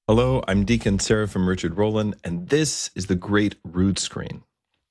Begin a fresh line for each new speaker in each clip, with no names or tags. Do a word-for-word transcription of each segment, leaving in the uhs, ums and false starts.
Hello, I'm Deacon Seraphim Richard Rowland, and this is the Great Rood Screen.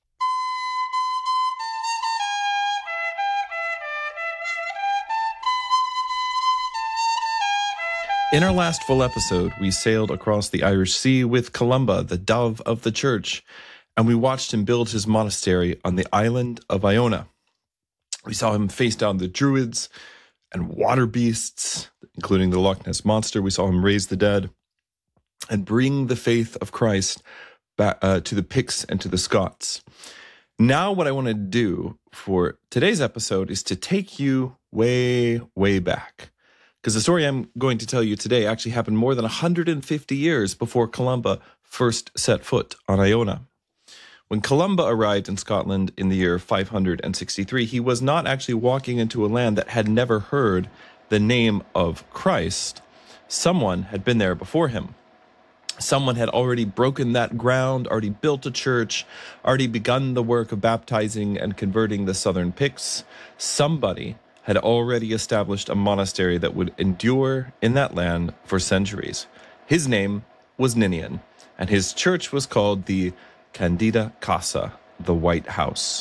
In our last full episode, we sailed across the Irish Sea with Columba, the dove of the church, and we watched him build his monastery on the island of Iona. We saw him face down the druids and water beasts, including the Loch Ness Monster. We saw him raise the dead and bring the faith of Christ back uh, to the Picts and to the Scots. Now what I want to do for today's episode is to take you way, way back. Because the story I'm going to tell you today actually happened more than one hundred fifty years before Columba first set foot on Iona. When Columba arrived in Scotland in the year five hundred sixty-three, he was not actually walking into a land that had never heard the name of Christ. Someone had been there before him. Someone had already broken that ground, already built a church, already begun the work of baptizing and converting the southern Picts. Somebody had already established a monastery that would endure in that land for centuries. His name was Ninian, and his church was called the Candida Casa, the White House.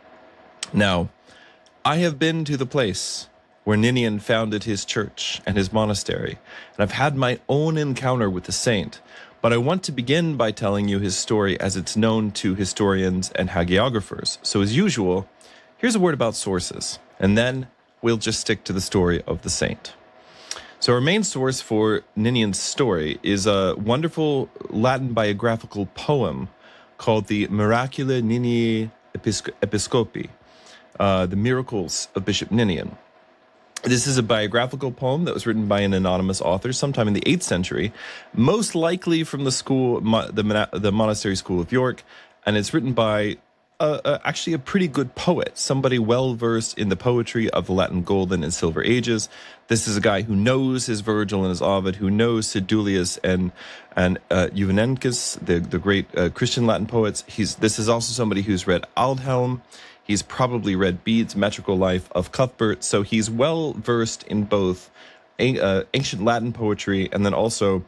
Now, I have been to the place where Ninian founded his church and his monastery, and I've had my own encounter with the saint, but I want to begin by telling you his story as it's known to historians and hagiographers. So as usual, here's a word about sources, and then we'll just stick to the story of the saint. So our main source for Ninian's story is a wonderful Latin biographical poem called the Miracula Ninii Episcopi, uh, the Miracles of Bishop Ninian. This is a biographical poem that was written by an anonymous author sometime in the eighth century, most likely from the school, the, the monastery school of York, and it's written by Uh, uh, actually a pretty good poet, somebody well-versed in the poetry of the Latin Golden and Silver Ages. This is a guy who knows his Virgil and his Ovid, who knows Sedulius and and uh, Juvenancus, the, the great uh, Christian Latin poets. He's This is also somebody who's read Aldhelm. He's probably read Bede's Metrical Life of Cuthbert, so he's well-versed in both a, uh, ancient Latin poetry and then also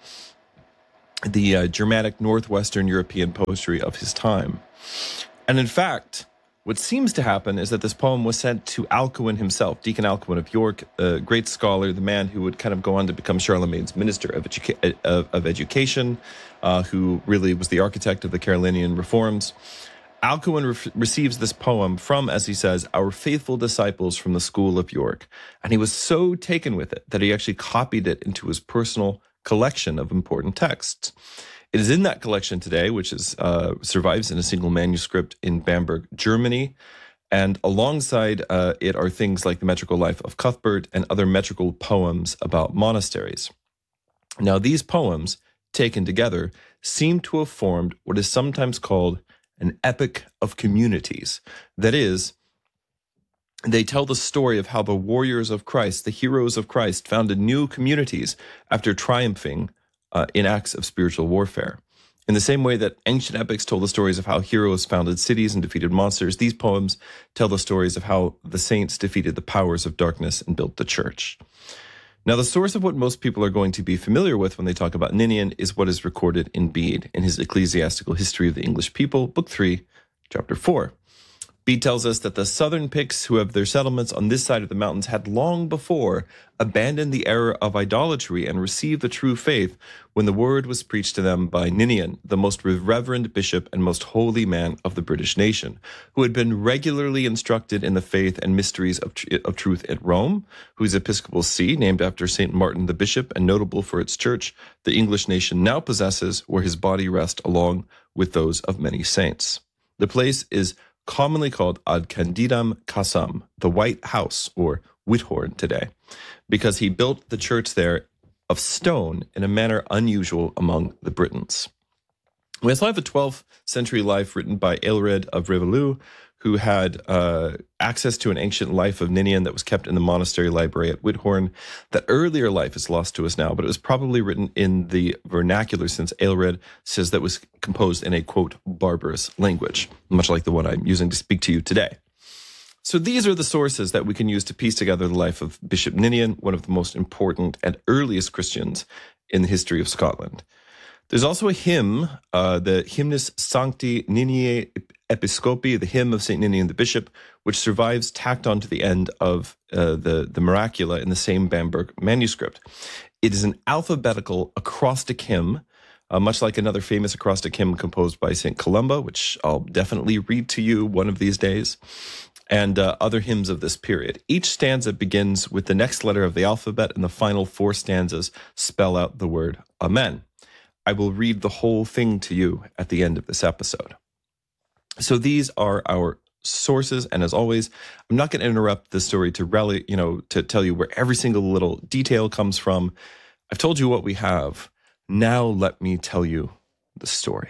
the uh, Germanic Northwestern European poetry of his time. And in fact, what seems to happen is that this poem was sent to Alcuin himself, Deacon Alcuin of York, a great scholar, the man who would kind of go on to become Charlemagne's minister of, educa- of, of education, uh, who really was the architect of the Carolinian reforms. Alcuin re- receives this poem from, as he says, our faithful disciples from the school of York. And he was so taken with it that he actually copied it into his personal collection of important texts. It is in that collection today, which is uh, survives in a single manuscript in Bamberg, Germany. And alongside uh, it are things like the Metrical Life of Cuthbert and other metrical poems about monasteries. Now, these poems, taken together, seem to have formed what is sometimes called an epic of communities. That is, they tell the story of how the warriors of Christ, the heroes of Christ, founded new communities after triumphing Uh, in acts of spiritual warfare. In the same way that ancient epics told the stories of how heroes founded cities and defeated monsters, these poems tell the stories of how the saints defeated the powers of darkness and built the church. Now, the source of what most people are going to be familiar with when they talk about Ninian is what is recorded in Bede in his Ecclesiastical History of the English People, Book three, Chapter four. Bede tells us that the southern Picts who have their settlements on this side of the mountains had long before abandoned the error of idolatry and received the true faith when the word was preached to them by Ninian, the most reverend bishop and most holy man of the British nation, who had been regularly instructed in the faith and mysteries of, tr- of truth at Rome, whose episcopal see, named after Saint Martin the bishop and notable for its church, the English nation now possesses, where his body rests along with those of many saints. The place is commonly called Ad Candidam Casam, the White House, or Whithorn today, because he built the church there of stone in a manner unusual among the Britons. We also have a twelfth century life written by Aelred of Rivelu, who had uh, access to an ancient life of Ninian that was kept in the monastery library at Whithorn. That earlier life is lost to us now, but it was probably written in the vernacular, since Aelred says that was composed in a, quote, barbarous language, much like the one I'm using to speak to you today. So these are the sources that we can use to piece together the life of Bishop Ninian, one of the most important and earliest Christians in the history of Scotland. There's also a hymn, uh, the Hymnus Sancti Niniae Episcopi, the hymn of Saint Ninian the Bishop, which survives tacked onto the end of uh, the, the Miracula in the same Bamberg manuscript. It is an alphabetical acrostic hymn, uh, much like another famous acrostic hymn composed by Saint Columba, which I'll definitely read to you one of these days, and uh, other hymns of this period. Each stanza begins with the next letter of the alphabet, and the final four stanzas spell out the word Amen. I will read the whole thing to you at the end of this episode. So these are our sources, and as always, I'm not going to interrupt the story to rally, you know, to tell you where every single little detail comes from. I've told you what we have. Now let me tell you the story.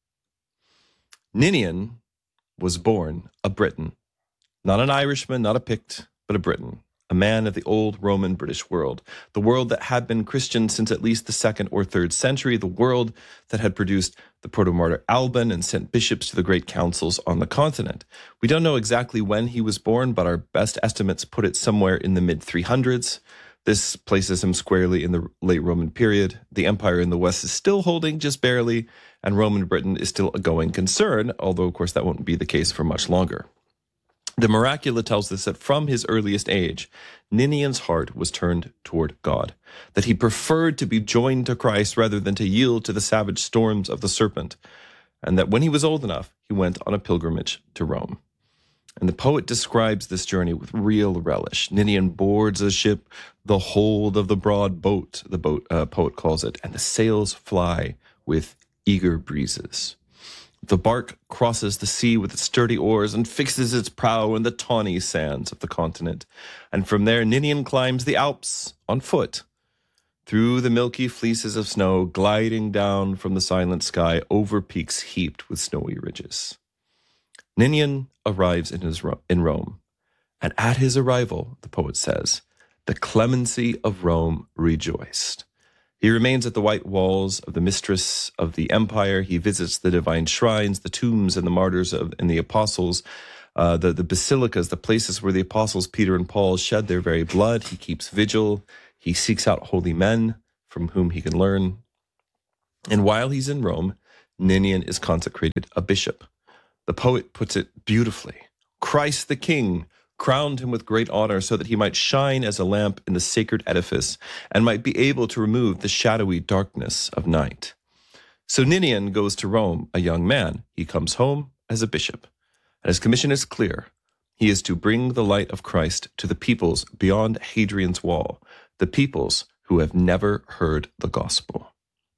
Ninian was born a Briton, not an Irishman, not a Pict, but a Briton, a man of the old Roman British world, the world that had been Christian since at least the second or third century, the world that had produced the proto-martyr Alban and sent bishops to the great councils on the continent. We don't know exactly when he was born, but our best estimates put it somewhere in the mid three hundreds. This places him squarely in the late Roman period. The empire in the west is still holding just barely, and Roman Britain is still a going concern, although of course that won't be the case for much longer. The Miracula tells us that from his earliest age, Ninian's heart was turned toward God, that he preferred to be joined to Christ rather than to yield to the savage storms of the serpent, and that when he was old enough, he went on a pilgrimage to Rome. And the poet describes this journey with real relish. Ninian boards a ship, the hold of the broad boat, the boat uh, poet calls it, and the sails fly with eager breezes. The bark crosses the sea with its sturdy oars and fixes its prow in the tawny sands of the continent. And from there, Ninian climbs the Alps on foot, through the milky fleeces of snow, gliding down from the silent sky over peaks heaped with snowy ridges. Ninian arrives in, his, in Rome, and at his arrival, the poet says, the clemency of Rome rejoiced. He remains at the white walls of the mistress of the empire. He visits the divine shrines, the tombs and the martyrs of, and the apostles, uh, the, the basilicas, the places where the apostles Peter and Paul shed their very blood. He keeps vigil. He seeks out holy men from whom he can learn. And while he's in Rome, Ninian is consecrated a bishop. The poet puts it beautifully. Christ the King crowned him with great honor so that he might shine as a lamp in the sacred edifice and might be able to remove the shadowy darkness of night. So Ninian goes to Rome, a young man. He comes home as a bishop, and his commission is clear. He is to bring the light of Christ to the peoples beyond Hadrian's wall, the peoples who have never heard the gospel.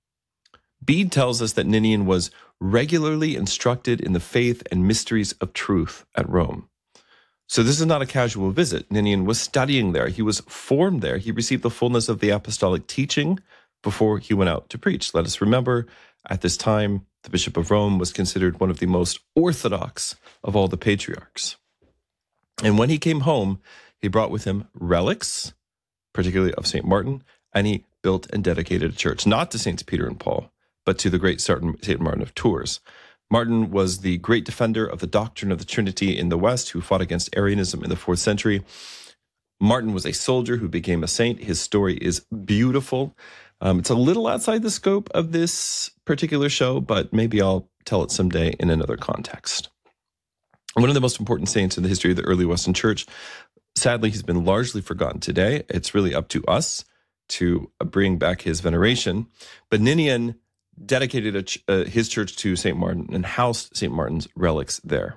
Bede tells us that Ninian was regularly instructed in the faith and mysteries of truth at Rome. So this is not a casual visit. Ninian was studying there. He was formed there. He received the fullness of the apostolic teaching before he went out to preach. Let us remember, at this time, the Bishop of Rome was considered one of the most orthodox of all the patriarchs. And when he came home, he brought with him relics, particularly of Saint Martin, and he built and dedicated a church, not to Saints Peter and Paul, but to the great Saint Martin of Tours. Martin was the great defender of the doctrine of the Trinity in the West, who fought against Arianism in the fourth century. Martin was a soldier who became a saint. His story is beautiful. Um, it's a little outside the scope of this particular show, but maybe I'll tell it someday in another context. One of the most important saints in the history of the early Western Church. Sadly, he's been largely forgotten today. It's really up to us to bring back his veneration. But Ninian dedicated a ch- uh, his church to Saint Martin and housed Saint Martin's relics there.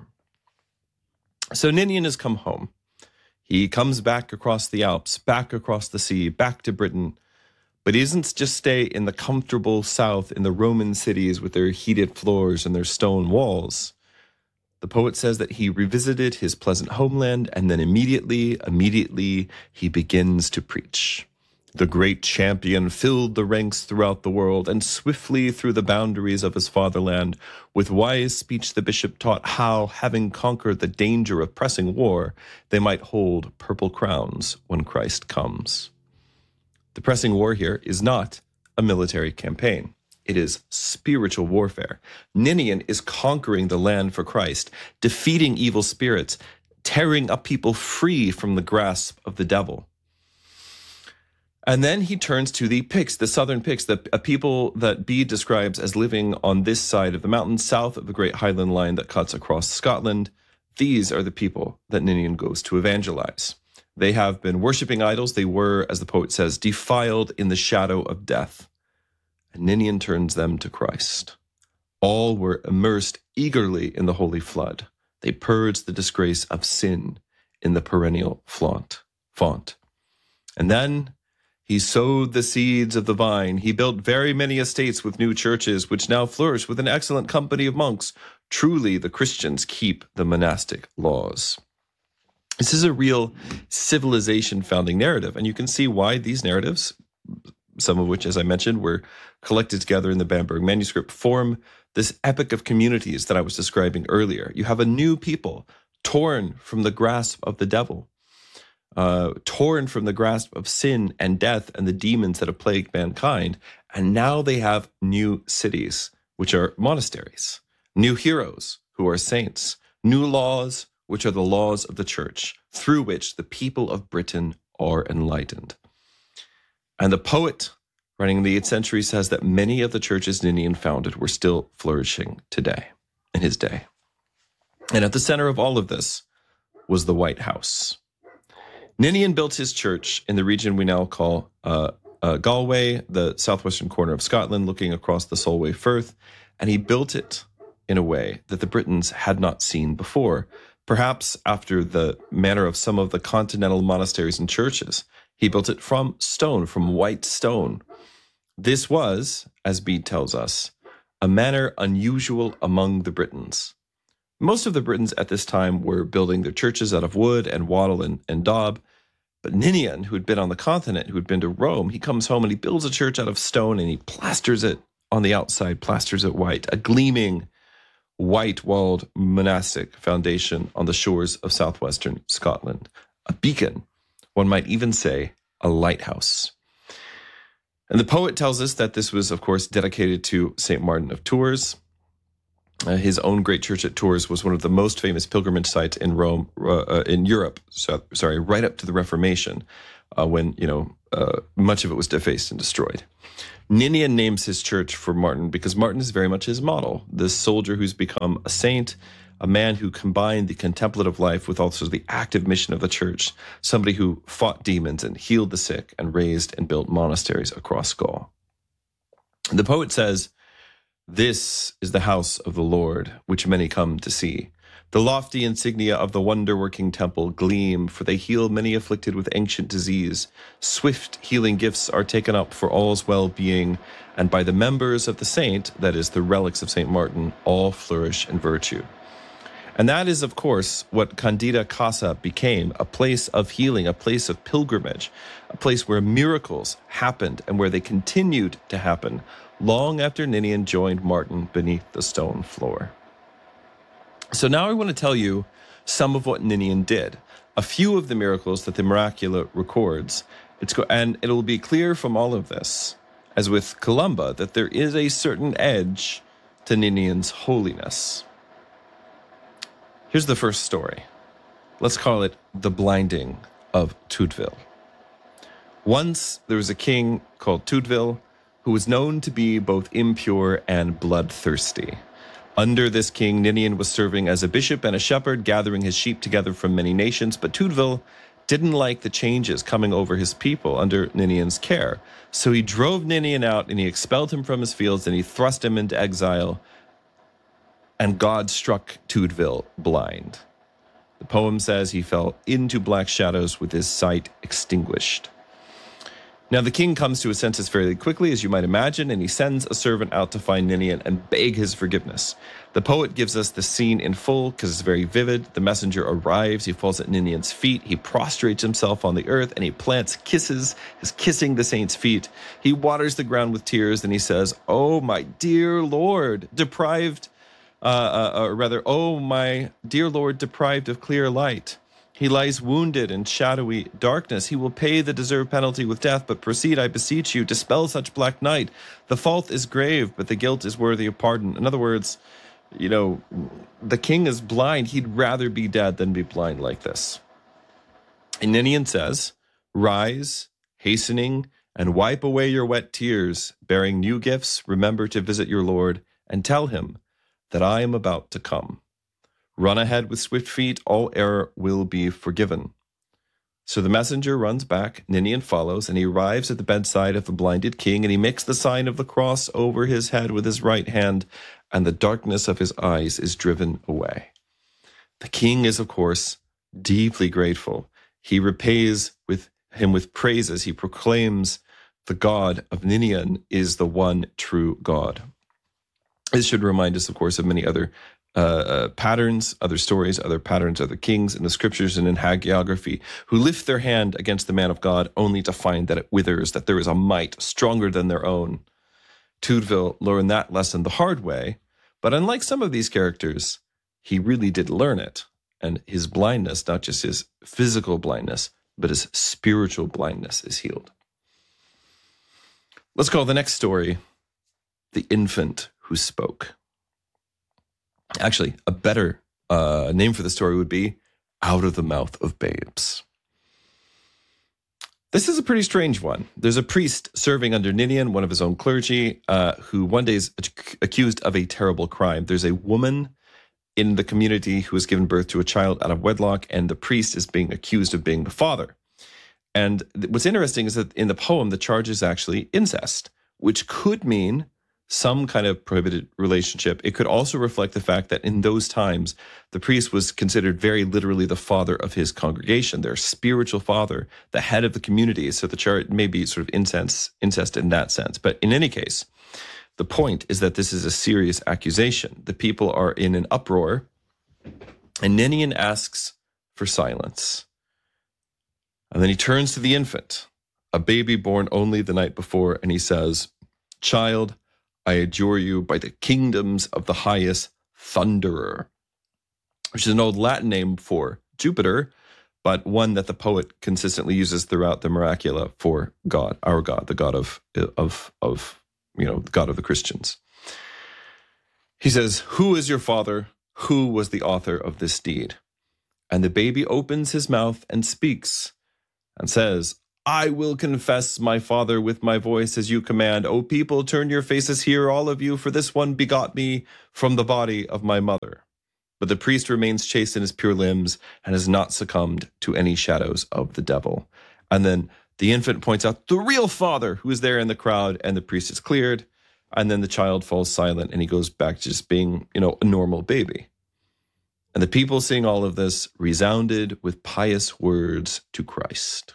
So Ninian has come home. He comes back across the Alps, back across the sea, back to Britain. But he doesn't just stay in the comfortable south in the Roman cities with their heated floors and their stone walls. The poet says that he revisited his pleasant homeland, and then immediately, immediately, he begins to preach. The great champion filled the ranks throughout the world, and swiftly through the boundaries of his fatherland, with wise speech the bishop taught how, having conquered the danger of pressing war, they might hold purple crowns when Christ comes. The pressing war here is not a military campaign. It is spiritual warfare. Ninian is conquering the land for Christ, defeating evil spirits, tearing a people free from the grasp of the devil. And then he turns to the Picts, the southern Picts, the a people that Bede describes as living on this side of the mountain, south of the great Highland line that cuts across Scotland. These are the people that Ninian goes to evangelize. They have been worshiping idols. They were, as the poet says, defiled in the shadow of death. And Ninian turns them to Christ. All were immersed eagerly in the holy flood. They purged the disgrace of sin in the perennial flaunt, font. And then he sowed the seeds of the vine. He built very many estates with new churches, which now flourish with an excellent company of monks. Truly, the Christians keep the monastic laws. This is a real civilization founding narrative, and you can see why these narratives, some of which, as I mentioned, were collected together in the Bamberg manuscript, form this epic of communities that I was describing earlier. You have a new people torn from the grasp of the devil, uh, torn from the grasp of sin and death and the demons that have plagued mankind, and now they have new cities, which are monasteries, new heroes who are saints, new laws, which are the laws of the church, through which the people of Britain are enlightened. And the poet, writing in the eighth century, says that many of the churches Ninian founded were still flourishing today, in his day. And at the center of all of this was the White House. Ninian built his church in the region we now call uh, uh, Galway, the southwestern corner of Scotland, looking across the Solway Firth, and he built it in a way that the Britons had not seen before, perhaps after the manner of some of the continental monasteries and churches. He built it from stone, from white stone. This was, as Bede tells us, a manner unusual among the Britons. Most of the Britons at this time were building their churches out of wood and wattle and, and daub. But Ninian, who had been on the continent, who had been to Rome, he comes home and he builds a church out of stone and he plasters it on the outside, plasters it white, a gleaming, white-walled monastic foundation on the shores of southwestern Scotland. A beacon, one might even say a lighthouse. And the poet tells us that this was, of course, dedicated to Saint Martin of Tours. Uh, his own great church at Tours was one of the most famous pilgrimage sites in Rome, uh, in Europe, so, sorry, right up to the Reformation, uh, when, you know, uh, much of it was defaced and destroyed. Ninian names his church for Martin because Martin is very much his model, this soldier who's become a saint, a man who combined the contemplative life with also the active mission of the church, somebody who fought demons and healed the sick and raised and built monasteries across Gaul. The poet says, "This is the house of the Lord, which many come to see. The lofty insignia of the wonder-working temple gleam, for they heal many afflicted with ancient disease. Swift healing gifts are taken up for all's well-being, and by the members of the saint, that is, the relics of Saint Martin, all flourish in virtue." And that is, of course, what Candida Casa became, a place of healing, a place of pilgrimage, a place where miracles happened and where they continued to happen long after Ninian joined Martin beneath the stone floor. So now I want to tell you some of what Ninian did, a few of the miracles that the Miracula records. It's go- and it'll be clear from all of this, as with Columba, that there is a certain edge to Ninian's holiness. Here's the first story. Let's call it the blinding of Tudeville. Once there was a king called Tudeville who was known to be both impure and bloodthirsty. Under this king, Ninian was serving as a bishop and a shepherd, gathering his sheep together from many nations, but Tudeville didn't like the changes coming over his people under Ninian's care. So he drove Ninian out and he expelled him from his fields and he thrust him into exile, and God struck Tudeville blind. The poem says he fell into black shadows with his sight extinguished. Now, the king comes to his senses fairly quickly, as you might imagine, and he sends a servant out to find Ninian and beg his forgiveness. The poet gives us the scene in full because it's very vivid. The messenger arrives, he falls at Ninian's feet, he prostrates himself on the earth, and he plants kisses, is kissing the saint's feet. He waters the ground with tears, and he says, "Oh, my dear Lord, deprived, uh, uh, or rather, oh, my dear Lord, deprived of clear light. He lies wounded in shadowy darkness. He will pay the deserved penalty with death, but proceed, I beseech you, dispel such black night. The fault is grave, but the guilt is worthy of pardon." In other words, you know, the king is blind. He'd rather be dead than be blind like this. And Ninian says, "Rise, hastening, and wipe away your wet tears, bearing new gifts. Remember to visit your Lord and tell him that I am about to come. Run ahead with swift feet, all error will be forgiven. So the messenger runs back, Ninian follows, and he arrives at the bedside of the blinded king, and he makes the sign of the cross over his head with his right hand, and the darkness of his eyes is driven away. The king is, of course, deeply grateful. He repays with him with praises. He proclaims the God of Ninian is the one true God. This should remind us, of course, of many other uh, uh, patterns, other stories, other patterns, other kings in the scriptures and in hagiography who lift their hand against the man of God only to find that it withers, that there is a might stronger than their own. Tewdvil learned that lesson the hard way, but unlike some of these characters, he really did learn it. And his blindness, not just his physical blindness, but his spiritual blindness is healed. Let's call the next story The Infant Who Spoke. Actually, a better uh, name for the story would be Out of the Mouth of Babes. This is a pretty strange one. There's a priest serving under Ninian, one of his own clergy, uh, who one day is accused of a terrible crime. There's a woman in the community who has given birth to a child out of wedlock, and the priest is being accused of being the father. And what's interesting is that in the poem, the charge is actually incest, which could mean some kind of prohibited relationship. It could also reflect the fact that in those times, the priest was considered very literally the father of his congregation, their spiritual father, the head of the community. So the charge may be sort of incest, incest in that sense. But in any case, the point is that this is a serious accusation. The people are in an uproar, and Ninian asks for silence. And then he turns to the infant, a baby born only the night before, and he says, "Child, I adjure you by the kingdoms of the highest Thunderer," which is an old Latin name for Jupiter, but one that the poet consistently uses throughout the Miracula for God, our God, the God of, of, of, you know, the God of the Christians. He says, "Who is your father? Who was the author of this deed?" And the baby opens his mouth and speaks and says, "I will confess my father with my voice as you command. O people, turn your faces here, all of you, for this one begot me from the body of my mother." But the priest remains chaste in his pure limbs and has not succumbed to any shadows of the devil. And then the infant points out the real father who is there in the crowd, and the priest is cleared. And then the child falls silent and he goes back to just being, you know, a normal baby. And the people seeing all of this resounded with pious words to Christ.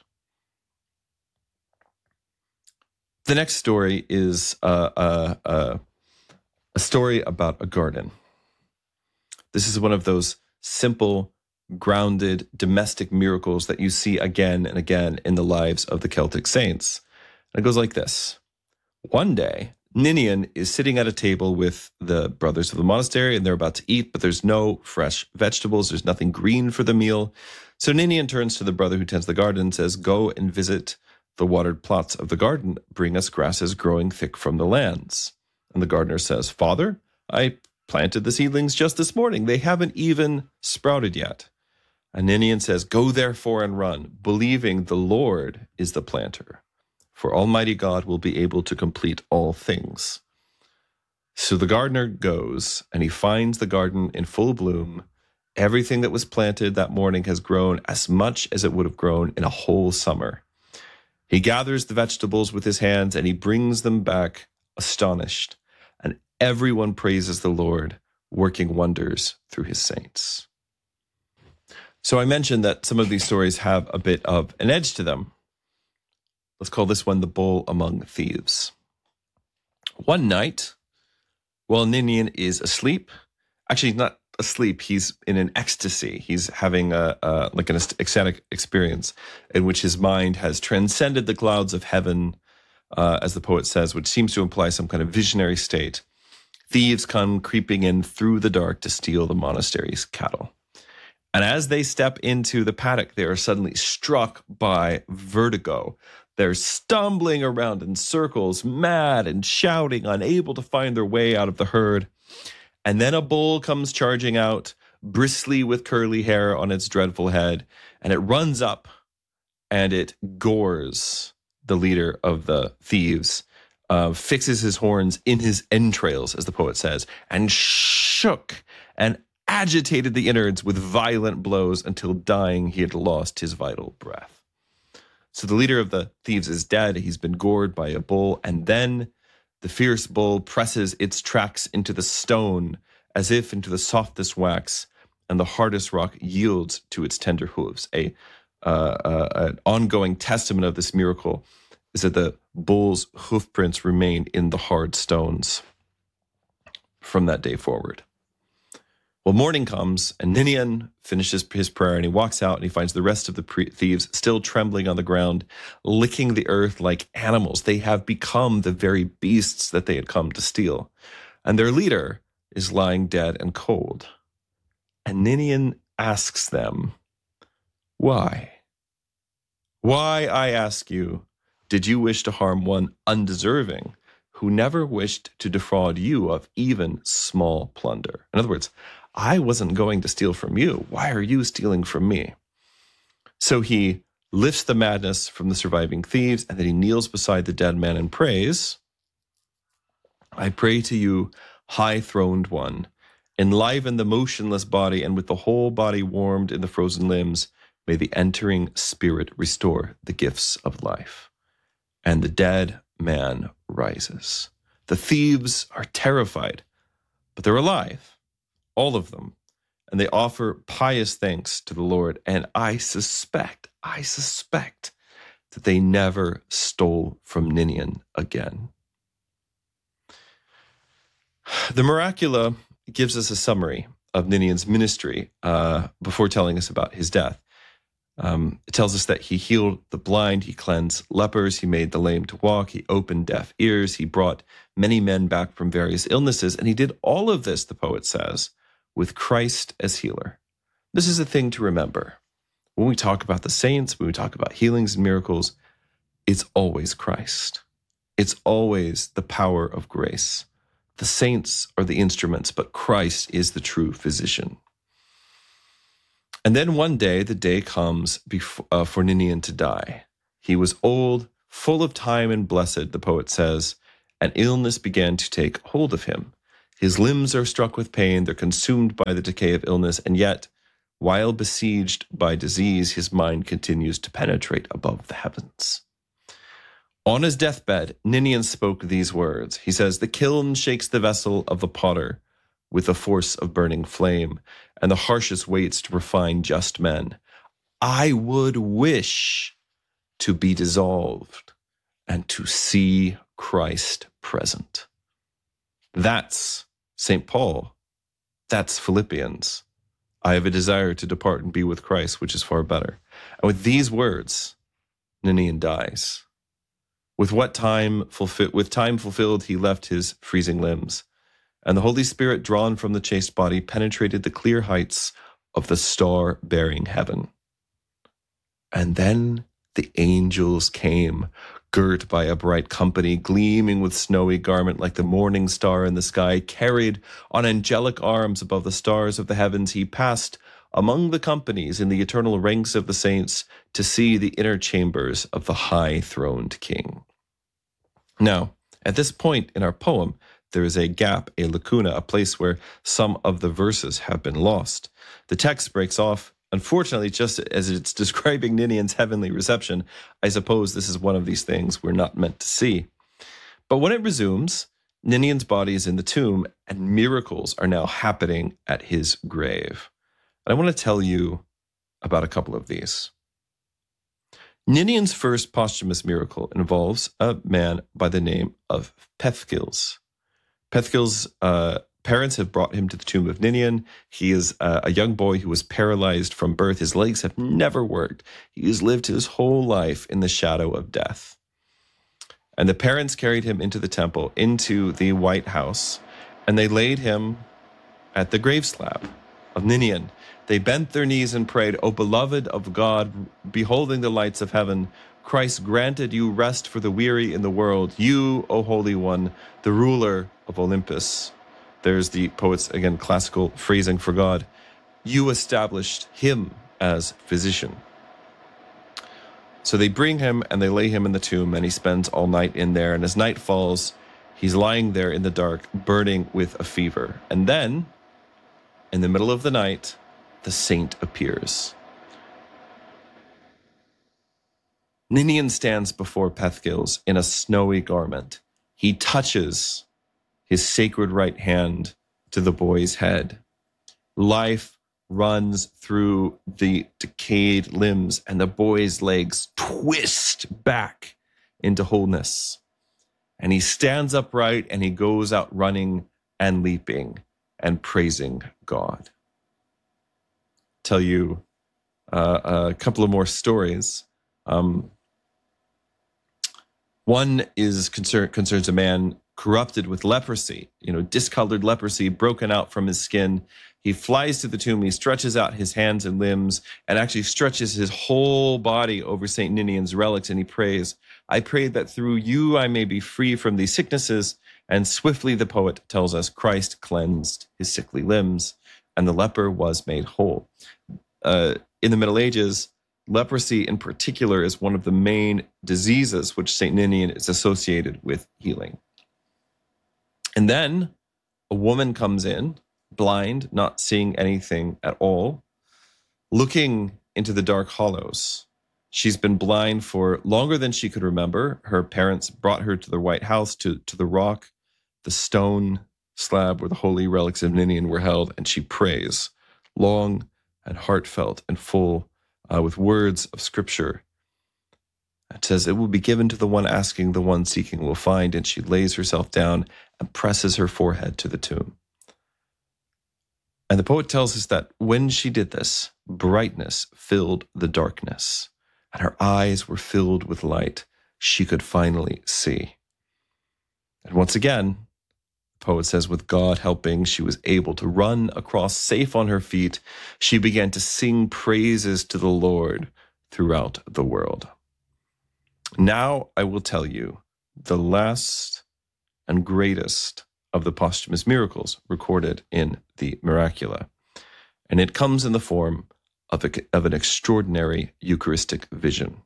The next story is uh, uh, uh, a story about a garden. This is one of those simple, grounded, domestic miracles that you see again and again in the lives of the Celtic saints. And it goes like this. One day, Ninian is sitting at a table with the brothers of the monastery, and they're about to eat, but there's no fresh vegetables. There's nothing green for the meal. So Ninian turns to the brother who tends the garden and says, "Go and visit the watered plots of the garden. Bring us grasses growing thick from the lands." And the gardener says, "Father, I planted the seedlings just this morning. They haven't even sprouted yet." And Ninian says, "Go therefore and run, believing the Lord is the planter. For Almighty God will be able to complete all things." So the gardener goes, and he finds the garden in full bloom. Everything that was planted that morning has grown as much as it would have grown in a whole summer. He gathers the vegetables with his hands, and he brings them back astonished. And everyone praises the Lord, working wonders through his saints. So I mentioned that some of these stories have a bit of an edge to them. Let's call this one the bull among thieves. One night, while Ninian is asleep, actually he's not asleep, he's in an ecstasy. He's having a, a like an ecstatic experience in which his mind has transcended the clouds of heaven, uh, as the poet says, which seems to imply some kind of visionary state. Thieves come creeping in through the dark to steal the monastery's cattle. And as they step into the paddock, they are suddenly struck by vertigo. They're stumbling around in circles, mad and shouting, unable to find their way out of the herd. And then a bull comes charging out, bristly with curly hair on its dreadful head, and it runs up and it gores the leader of the thieves, uh, fixes his horns in his entrails, as the poet says, and shook and agitated the innards with violent blows until dying he had lost his vital breath. So the leader of the thieves is dead. He's been gored by a bull, and then the fierce bull presses its tracks into the stone as if into the softest wax, and the hardest rock yields to its tender hooves. A uh, uh, an ongoing testament of this miracle is that the bull's hoof prints remain in the hard stones from that day forward. Well, morning comes, and Ninian finishes his prayer, and he walks out, and he finds the rest of the pre- thieves still trembling on the ground, licking the earth like animals. They have become the very beasts that they had come to steal. And their leader is lying dead and cold. And Ninian asks them, why? Why, I ask you, did you wish to harm one undeserving who never wished to defraud you of even small plunder? In other words, I wasn't going to steal from you. Why are you stealing from me? So he lifts the madness from the surviving thieves, and then he kneels beside the dead man and prays, I pray to you, high-throned one, enliven the motionless body, and with the whole body warmed in the frozen limbs, may the entering spirit restore the gifts of life. And the dead man rises. The thieves are terrified, but they're alive. All of them, and they offer pious thanks to the Lord. And I suspect, I suspect that they never stole from Ninian again. The Miracula gives us a summary of Ninian's ministry uh, before telling us about his death. Um, it tells us that he healed the blind, he cleansed lepers, he made the lame to walk, he opened deaf ears, he brought many men back from various illnesses, and he did all of this, the poet says, with Christ as healer. This is a thing to remember. When we talk about the saints, when we talk about healings and miracles, it's always Christ. It's always the power of grace. The saints are the instruments, but Christ is the true physician. And then one day, the day comes before, uh, for Ninian to die. He was old, full of time and blessed, the poet says, and illness began to take hold of him. His limbs are struck with pain, they're consumed by the decay of illness, and yet, while besieged by disease, his mind continues to penetrate above the heavens. On his deathbed, Ninian spoke these words. He says, the kiln shakes the vessel of the potter with the force of burning flame, and the harshest weights to refine just men. I would wish to be dissolved and to see Christ present. That's Saint Paul. That's Philippians. I have a desire to depart and be with Christ, which is far better. And with these words, Ninian dies. With what time fulfilled, with time fulfilled, he left his freezing limbs, and the Holy Spirit, drawn from the chaste body, penetrated the clear heights of the star-bearing heaven. And then the angels came, girt by a bright company, gleaming with snowy garment like the morning star in the sky, carried on angelic arms above the stars of the heavens. He passed among the companies in the eternal ranks of the saints to see the inner chambers of the high-throned King. Now, at this point in our poem, there is a gap, a lacuna, a place where some of the verses have been lost. The text breaks off. Unfortunately, just as it's describing Ninian's heavenly reception, I suppose this is one of these things we're not meant to see. But when it resumes, Ninian's body is in the tomb, and miracles are now happening at his grave. And I want to tell you about a couple of these. Ninian's first posthumous miracle involves a man by the name of Pethgils. Pethgils' uh, parents have brought him to the tomb of Ninian. He is uh, a young boy who was paralyzed from birth. His legs have never worked. He has lived his whole life in the shadow of death. And the parents carried him into the temple, into the White House, and they laid him at the grave slab of Ninian. They bent their knees and prayed, O beloved of God, beholding the lights of heaven, Christ granted you rest for the weary in the world. You, O Holy One, the ruler of Olympus. There's the poet's, again, classical phrasing for God. You established him as physician. So they bring him and they lay him in the tomb, and he spends all night in there. And as night falls, he's lying there in the dark, burning with a fever. And then, in the middle of the night, the saint appears. Ninian stands before Pethgils in a snowy garment. He touches his sacred right hand to the boy's head. Life runs through the decayed limbs, and the boy's legs twist back into wholeness. And he stands upright, and he goes out running and leaping and praising God. Tell you uh, a couple of more stories. Um, one is concern, concerns a man corrupted with leprosy, you know, discolored leprosy broken out from his skin. He flies to the tomb, he stretches out his hands and limbs, and actually stretches his whole body over Saint Ninian's relics, and he prays, I pray that through you I may be free from these sicknesses. And swiftly, the poet tells us, Christ cleansed his sickly limbs, and the leper was made whole. Uh, in the Middle Ages, leprosy in particular is one of the main diseases which Saint Ninian is associated with healing. And then a woman comes in, blind, not seeing anything at all, looking into the dark hollows. She's been blind for longer than she could remember. Her parents brought her to the White House, to, to the rock, the stone slab where the holy relics of Ninian were held, and she prays, long and heartfelt and full, uh, with words of scripture. It says, it will be given to the one asking, the one seeking will find. And she lays herself down and presses her forehead to the tomb. And the poet tells us that when she did this, brightness filled the darkness, and her eyes were filled with light. She could finally see. And once again, the poet says, with God helping, she was able to run across safe on her feet. She began to sing praises to the Lord throughout the world. Now I will tell you the last and greatest of the posthumous miracles recorded in the Miracula. And it comes in the form of, a, of an extraordinary Eucharistic vision.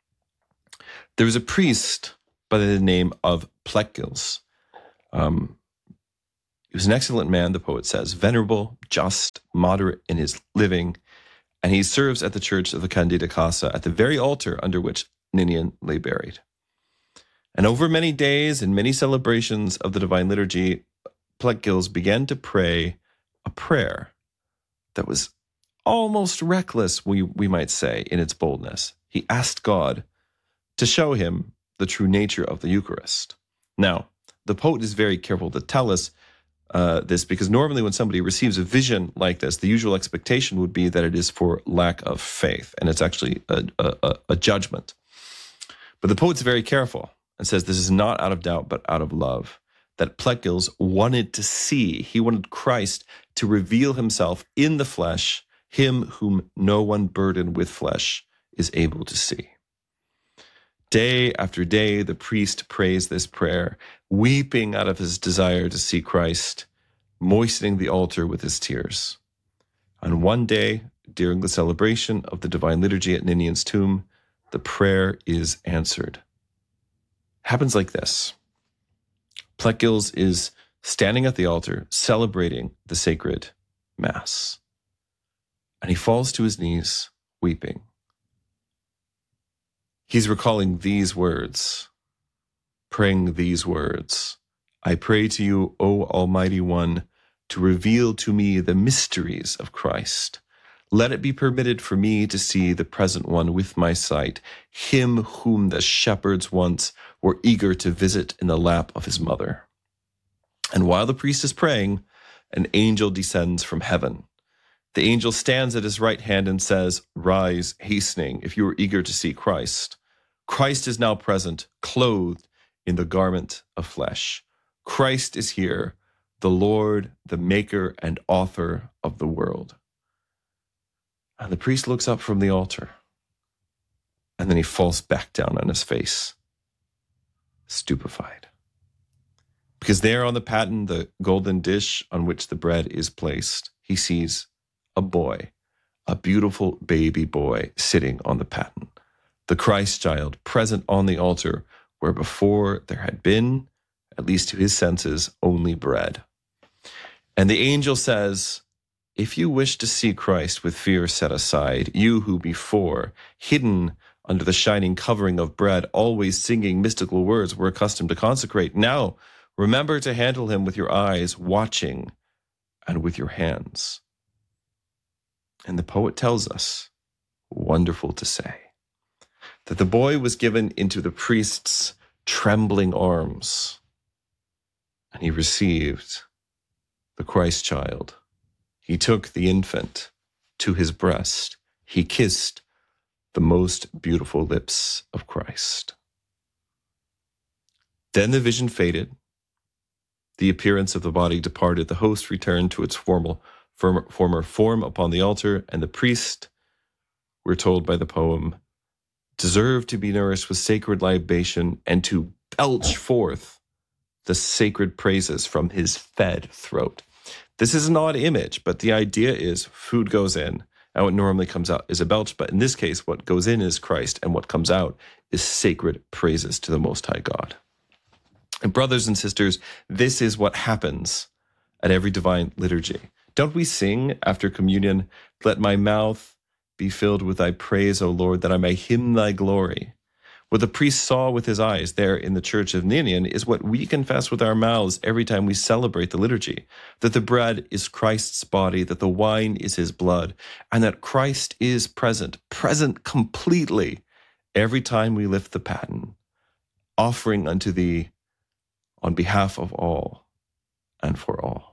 There was a priest by the name of Plecgils. Um, he was an excellent man, the poet says, venerable, just, moderate in his living, and he serves at the church of the Candida Casa at the very altar under which Ninian lay buried. And over many days and many celebrations of the Divine Liturgy, Plecgils began to pray a prayer that was almost reckless, we, we might say, in its boldness. He asked God to show him the true nature of the Eucharist. Now, the poet is very careful to tell us uh, this, because normally when somebody receives a vision like this, the usual expectation would be that it is for lack of faith, and it's actually a, a, a judgment. But the poet's very careful and says this is not out of doubt, but out of love, that Plecgils wanted to see, he wanted Christ to reveal himself in the flesh, him whom no one burdened with flesh is able to see. Day after day, the priest prays this prayer, weeping out of his desire to see Christ, moistening the altar with his tears. And one day, during the celebration of the Divine Liturgy at Ninian's tomb, the prayer is answered. Happens like this. Plecgils is standing at the altar, celebrating the sacred Mass. And he falls to his knees, weeping. He's recalling these words, praying these words. I pray to you, O Almighty One, to reveal to me the mysteries of Christ. Let it be permitted for me to see the present one with my sight, him whom the shepherds once were eager to visit in the lap of his mother. And while the priest is praying, an angel descends from heaven. The angel stands at his right hand and says, rise, hastening, if you are eager to see Christ. Christ is now present, clothed in the garment of flesh. Christ is here, the Lord, the maker and author of the world. And the priest looks up from the altar, and then he falls back down on his face, stupefied. Because there on the paten, the golden dish on which the bread is placed, he sees a boy, a beautiful baby boy sitting on the paten. the Christ child present on the altar where before there had been, at least to his senses, only bread. And the angel says, if you wish to see Christ with fear set aside, you who before, hidden under the shining covering of bread, always singing mystical words were accustomed to consecrate, now remember to handle him with your eyes, watching, and with your hands. And the poet tells us, wonderful to say, that the boy was given into the priest's trembling arms, and he received the Christ child. He took the infant to his breast. He kissed the most beautiful lips of Christ. Then the vision faded. The appearance of the body departed. The host returned to its formal, former, former form upon the altar, and the priest, we're told by the poem, deserved to be nourished with sacred libation and to belch forth the sacred praises from his fed throat. This is an odd image, but the idea is food goes in, and what normally comes out is a belch. But in this case, what goes in is Christ, and what comes out is sacred praises to the Most High God. And brothers and sisters, this is what happens at every divine liturgy. Don't we sing after communion, let my mouth be filled with thy praise, O Lord, that I may hymn thy glory? What the priest saw with his eyes there in the church of Ninian is what we confess with our mouths every time we celebrate the liturgy, that the bread is Christ's body, that the wine is his blood, and that Christ is present, present completely every time we lift the paten, offering unto thee on behalf of all and for all.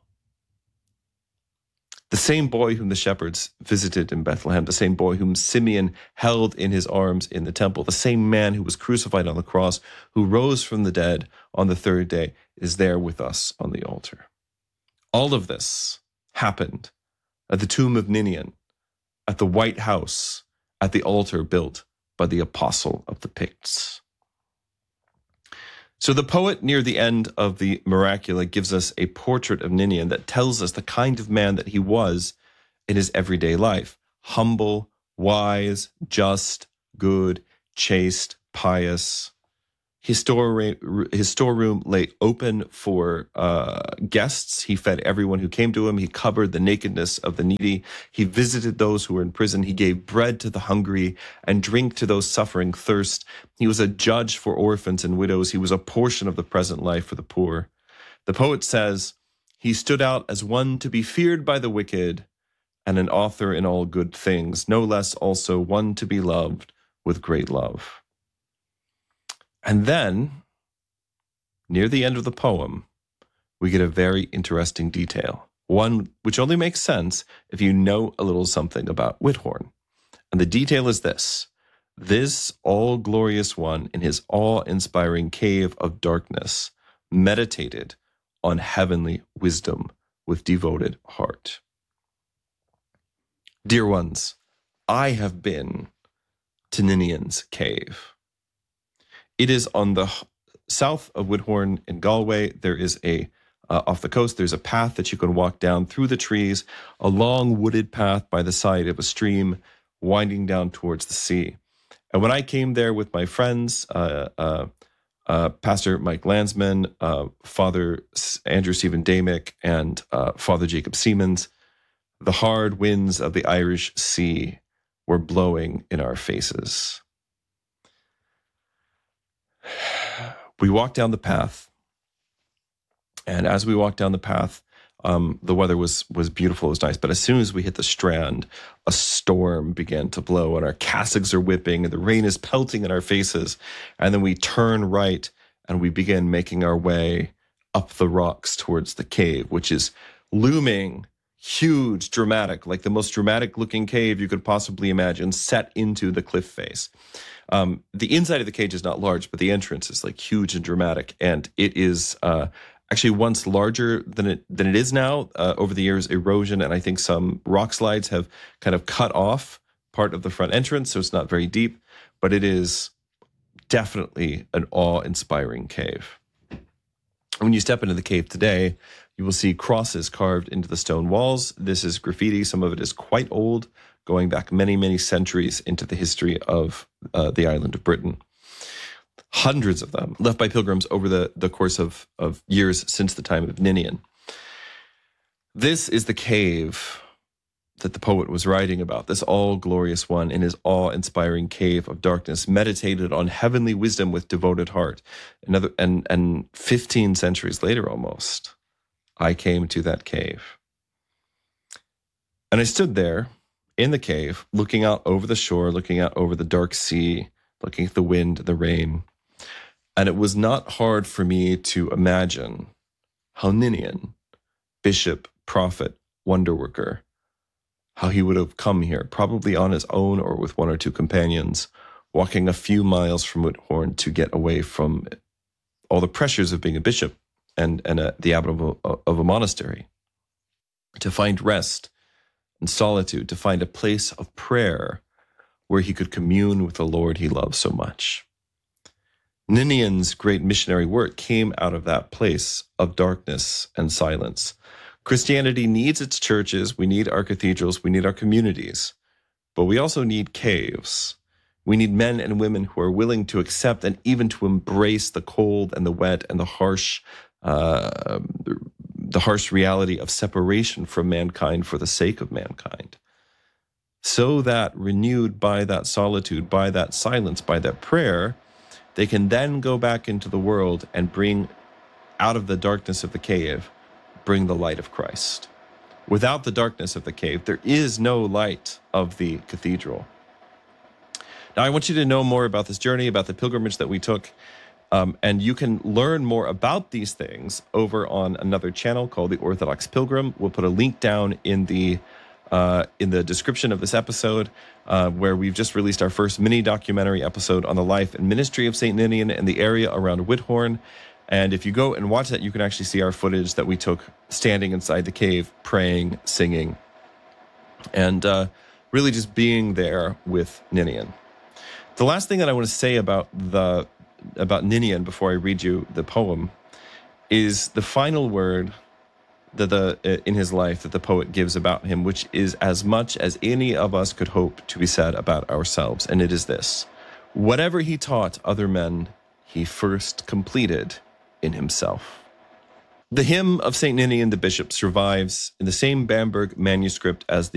The same boy whom the shepherds visited in Bethlehem, the same boy whom Simeon held in his arms in the temple, the same man who was crucified on the cross, who rose from the dead on the third day, is there with us on the altar. All of this happened at the tomb of Ninian, at the White House, at the altar built by the apostle of the Picts. So the poet near the end of the Miracula gives us a portrait of Ninian that tells us the kind of man that he was in his everyday life. Humble, wise, just, good, chaste, pious. His, store, his storeroom lay open for uh, guests. He fed everyone who came to him. He covered the nakedness of the needy. He visited those who were in prison. He gave bread to the hungry and drink to those suffering thirst. He was a judge for orphans and widows. He was a portion of the present life for the poor. The poet says, he stood out as one to be feared by the wicked and an author in all good things, no less also one to be loved with great love. And then, near the end of the poem, we get a very interesting detail, one which only makes sense if you know a little something about Whithorn. And the detail is this: this all-glorious one in his awe-inspiring cave of darkness meditated on heavenly wisdom with devoted heart. Dear ones, I have been to Ninian's cave. It is on the south of Whithorn in Galway. There is a, uh, off the coast, there's a path that you can walk down through the trees, a long wooded path by the side of a stream winding down towards the sea. And when I came there with my friends, uh, uh, uh, Pastor Mike Landsman, uh, Father Andrew Stephen Damick, and uh, Father Jacob Siemens, the hard winds of the Irish Sea were blowing in our faces. We walked down the path, and as we walked down the path, um, the weather was was beautiful, it was nice, but as soon as we hit the Strand, a storm began to blow, and our cassocks are whipping, and the rain is pelting in our faces, and then we turn right, and we begin making our way up the rocks towards the cave, which is looming, huge, dramatic, like the most dramatic-looking cave you could possibly imagine, set into the cliff face. Um, the inside of the cage is not large, but the entrance is like huge and dramatic, and it is uh, actually once larger than it than it is now. Uh, over the years, erosion and I think some rock slides have kind of cut off part of the front entrance, so it's not very deep, but it is definitely an awe-inspiring cave. When you step into the cave today, you will see crosses carved into the stone walls. This is graffiti. Some of it is quite old, going back many, many centuries into the history of uh, the island of Britain. Hundreds of them left by pilgrims over the, the course of, of years since the time of Ninian. This is the cave that the poet was writing about, this all-glorious one in his awe-inspiring cave of darkness, meditated on heavenly wisdom with devoted heart. Another, and, and fifteen centuries later almost, I came to that cave. And I stood there in the cave, looking out over the shore, looking out over the dark sea, looking at the wind, the rain. And it was not hard for me to imagine how Ninian, bishop, prophet, wonder worker, how he would have come here, probably on his own or with one or two companions, walking a few miles from Whithorn to get away from all the pressures of being a bishop and, and a, the abbot of a, of a monastery, to find rest and solitude, to find a place of prayer where he could commune with the Lord he loved so much. Ninian's great missionary work came out of that place of darkness and silence. Christianity needs its churches, we need our cathedrals, we need our communities, but we also need caves. We need men and women who are willing to accept and even to embrace the cold and the wet and the harsh, uh, the harsh reality of separation from mankind for the sake of mankind. So that, renewed by that solitude, by that silence, by that prayer, they can then go back into the world and bring out of the darkness of the cave, bring the light of Christ. Without the darkness of the cave, there is no light of the cathedral. Now, I want you to know more about this journey, about the pilgrimage that we took, um, and you can learn more about these things over on another channel called The Orthodox Pilgrim. We'll put a link down in the uh, in the description of this episode, uh, where we've just released our first mini documentary episode on the life and ministry of Saint Ninian and the area around Whithorn. And if you go and watch that, you can actually see our footage that we took standing inside the cave, praying, singing, and uh, really just being there with Ninian. The last thing that I want to say about the about Ninian before I read you the poem is the final word that the in his life that the poet gives about him, which is as much as any of us could hope to be said about ourselves, and it is this: whatever he taught other men, he first completed in himself. The hymn of Saint Ninian the Bishop survives in the same Bamberg manuscript as the